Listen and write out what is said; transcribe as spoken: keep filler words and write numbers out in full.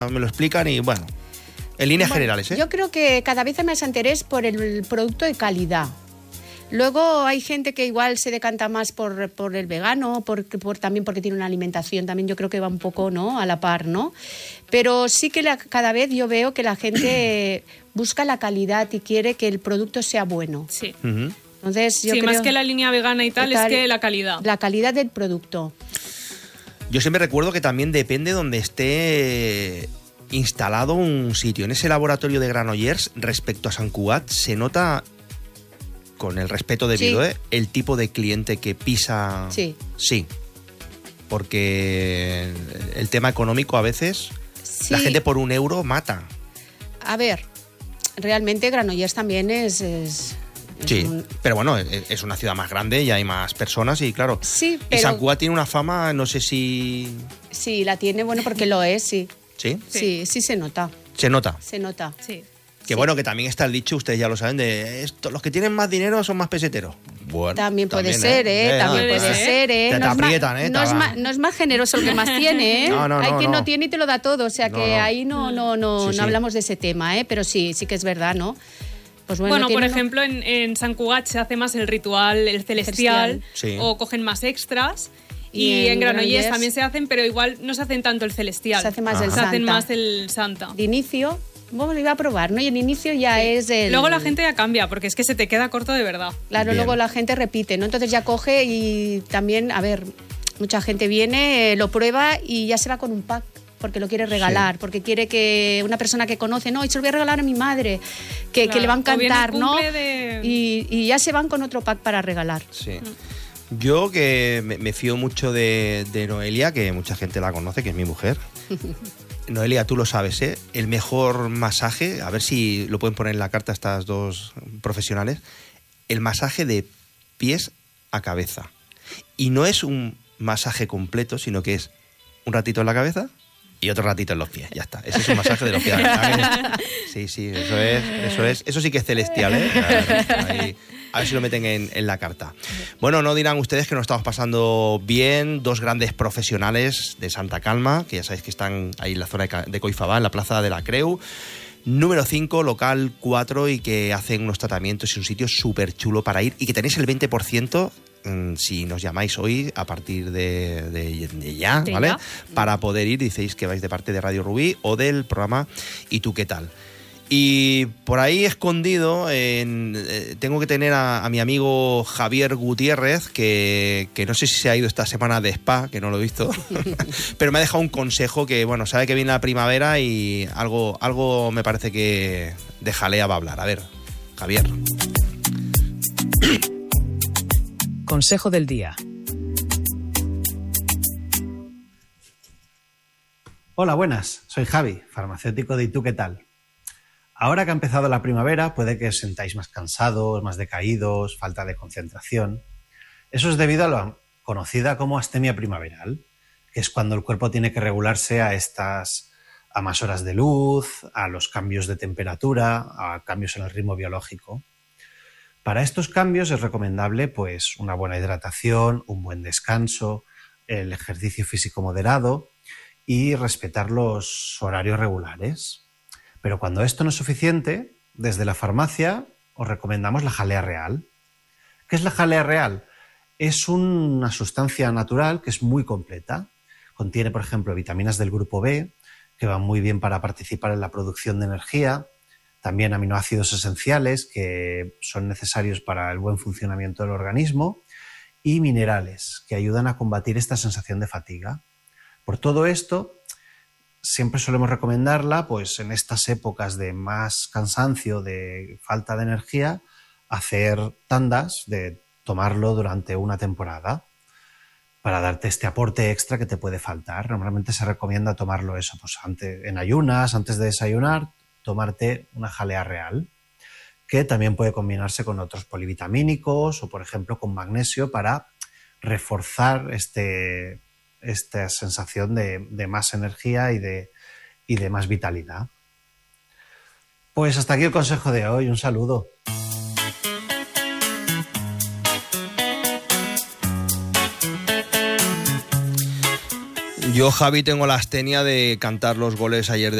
me lo explican y bueno, en líneas bueno, generales, ¿eh? Yo creo que cada vez hay más interés por el producto de calidad. Luego hay gente que igual se decanta más por, por el vegano, por, por, también porque tiene una alimentación, también yo creo que va un poco, ¿no?, a la par, ¿no? Pero sí que la, cada vez yo veo que la gente busca la calidad y quiere que el producto sea bueno. Sí. Uh-huh. Entonces, yo sí, creo, más que la línea vegana y tal, tal, es que la calidad. La calidad del producto. Yo siempre recuerdo que también depende donde esté instalado un sitio. En ese laboratorio de Granollers, respecto a Sant Cugat, se nota, con el respeto debido, sí. ¿eh?, el tipo de cliente que pisa. Sí. Sí. Porque el tema económico a veces, sí. la gente por un euro mata. A ver, realmente Granollers también es... es... Sí, un... pero bueno, es una ciudad más grande y hay más personas y claro. Sí, pero... Y Sant Cugat tiene una fama, no sé si... Sí, la tiene, bueno, porque lo es, sí. ¿Sí? Sí, sí, sí se nota. ¿Se nota? Se nota. Sí. Que sí. Bueno, que también está el dicho, ustedes ya lo saben, de esto, los que tienen más dinero son más peseteros. Bueno, también puede también, ser, ¿eh? ¿eh? También no, puede eh, ser, ¿eh? Te, no, te es aprietan, más, ¿eh? no, es más, no es más generoso el que más tiene, ¿eh? No, no, Hay no, quien no. no tiene y te lo da todo, o sea que no, no. ahí no, no, no, sí, no sí. hablamos de ese tema, ¿eh? Pero sí, sí que es verdad, ¿no? Pues bueno, bueno, por uno... ejemplo, en, en Sant Cugat se hace más el ritual, el celestial, sí. o cogen más extras. Y, y en, en Granollers, Granollers también se hacen, pero igual no se hacen tanto el celestial. Se hace más Ajá. el se Santa. hacen más el Santa. De inicio, bueno, lo iba a probar, ¿no? Y el inicio ya sí. es el... Luego la gente ya cambia, porque es que se te queda corto de verdad. Claro, Bien. Luego la gente repite, ¿no? Entonces ya coge y también, a ver, mucha gente viene, lo prueba y ya se va con un pack, porque lo quiere regalar, sí. porque quiere que una persona que conoce, no, y se lo voy a regalar a mi madre, que, claro. que le va a encantar, ¿no? De... Y, y ya se van con otro pack para regalar. Sí. Mm. Yo que me, me fío mucho de, de Noelia, que mucha gente la conoce, que es mi mujer. Noelia, tú lo sabes, ¿eh? El mejor masaje, a ver si lo pueden poner en la carta estas dos profesionales, el masaje de pies a cabeza. Y no es un masaje completo, sino que es un ratito en la cabeza y otro ratito en los pies, ya está. Ese es un masaje de los pies. Sí, sí, eso es, eso es, eso sí que es celestial, ¿eh? Ahí, a ver si lo meten en, en la carta. Bueno, no dirán ustedes que nos estamos pasando bien, dos grandes profesionales de Santa Calma, que ya sabéis que están ahí en la zona de Coifabá, en la plaza de la Creu, número cinco, local cuatro, y que hacen unos tratamientos y un sitio súper chulo para ir, y que tenéis el veinte por ciento si nos llamáis hoy a partir de, de, de ya, ¿vale? Ya. Para poder ir, decís que vais de parte de Radio Rubí o del programa ¿Y tú qué tal? Y por ahí escondido en, eh, tengo que tener a, a mi amigo Javier Gutiérrez, que, que no sé si se ha ido esta semana de spa, que no lo he visto, pero me ha dejado un consejo que, bueno, sabe que viene la primavera y algo, algo me parece que de jalea va a hablar. A ver, Javier. Consejo del día. Hola, buenas. Soy Javi, farmacéutico de ¿Y tú qué tal? Ahora que ha empezado la primavera, puede que os sentáis más cansados, más decaídos, falta de concentración. Eso es debido a la conocida como astemia primaveral, que es cuando el cuerpo tiene que regularse a estas a más horas de luz, a los cambios de temperatura, a cambios en el ritmo biológico. Para estos cambios es recomendable pues, una buena hidratación, un buen descanso, el ejercicio físico moderado y respetar los horarios regulares. Pero cuando esto no es suficiente, desde la farmacia os recomendamos la jalea real. ¿Qué es la jalea real? Es una sustancia natural que es muy completa. Contiene, por ejemplo, vitaminas del grupo B, que van muy bien para participar en la producción de energía, también aminoácidos esenciales que son necesarios para el buen funcionamiento del organismo y minerales que ayudan a combatir esta sensación de fatiga. Por todo esto, siempre solemos recomendarla pues, en estas épocas de más cansancio, de falta de energía, hacer tandas de tomarlo durante una temporada para darte este aporte extra que te puede faltar. Normalmente se recomienda tomarlo eso pues, antes, en ayunas, antes de desayunar, tomarte una jalea real, que también puede combinarse con otros polivitamínicos o, por ejemplo, con magnesio para reforzar este, esta sensación de, de más energía y de, y de más vitalidad. Pues hasta aquí el consejo de hoy. Un saludo. Yo, Javi, tengo la astenia de cantar los goles ayer